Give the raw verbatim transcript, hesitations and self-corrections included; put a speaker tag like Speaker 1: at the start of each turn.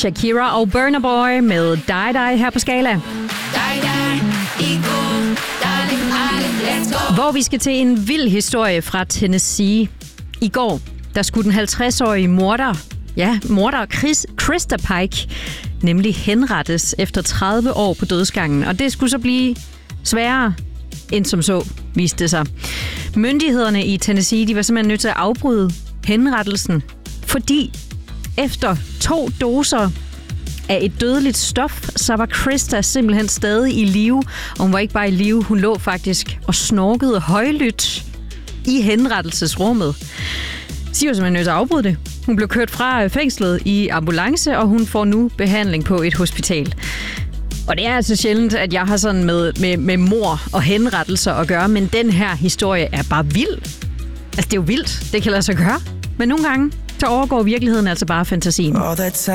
Speaker 1: Shakira og Burna Boy med Die Die her på Skala. Hvor vi skal til en vild historie fra Tennessee. I går, der skulle den halvtreds-årige morder, ja, morder Chris, Krista Pike, nemlig henrettes efter tredive år på dødsgangen. Og det skulle så blive sværere end som så, viste det sig. Myndighederne i Tennessee, de var simpelthen nødt til at afbryde henrettelsen, fordi efter to doser af et dødeligt stof, så var Krista simpelthen stadig i live. Og hun var ikke bare i live, hun lå faktisk og snorkede højlydt i henrettelsesrummet. Så var simpelthen nødt til at afbryde det. Hun blev kørt fra fængslet i ambulance, og hun får nu behandling på et hospital. Og det er altså sjældent, at jeg har sådan med, med, med mord og henrettelser at gøre, men den her historie er bare vild. Altså, det er jo vildt. Det kan lade sig gøre. Men nogle gange, så overgår virkeligheden altså bare fantasien.